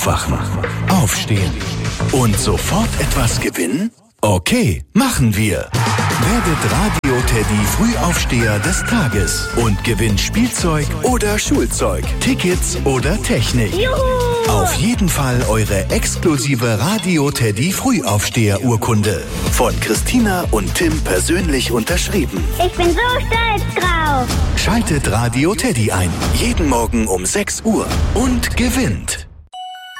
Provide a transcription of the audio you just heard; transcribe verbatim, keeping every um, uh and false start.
Wachen, aufstehen und sofort etwas gewinnen? Okay, machen wir. Werdet Radio-Teddy Frühaufsteher des Tages und gewinnt Spielzeug oder Schulzeug, Tickets oder Technik. Juhu! Auf jeden Fall eure exklusive Radio-Teddy Frühaufsteher-Urkunde. Von Christina und Tim persönlich unterschrieben. Ich bin so stolz drauf. Schaltet Radio Teddy ein. Jeden Morgen um sechs Uhr und gewinnt.